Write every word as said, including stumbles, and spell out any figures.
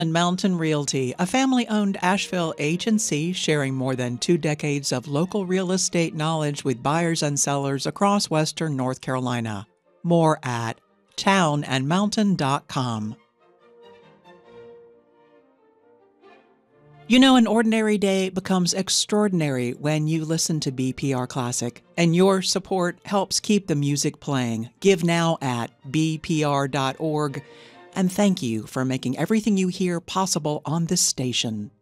And Mountain Realty, a family-owned Asheville agency sharing more than two decades of local real estate knowledge with buyers and sellers across western North Carolina. More at town and mountain dot com. You know, an ordinary day becomes extraordinary when you listen to B P R Classic, and your support helps keep the music playing. Give now at b p r dot org. And thank you for making everything you hear possible on this station.